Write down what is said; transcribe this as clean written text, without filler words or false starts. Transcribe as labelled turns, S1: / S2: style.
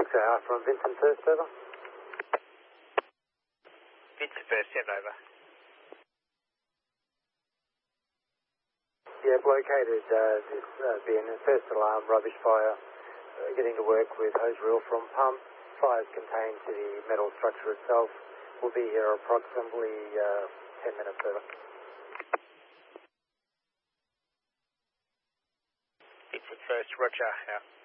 S1: Oscar House from Vincent First, over.
S2: Vincent First, 7 over.
S1: Yeah, located this being first alarm, rubbish fire, getting to work with hose reel from pump. Fires contained to the metal structure itself. We'll be here approximately 10 minutes, over.
S2: Vincent First, Roger, out.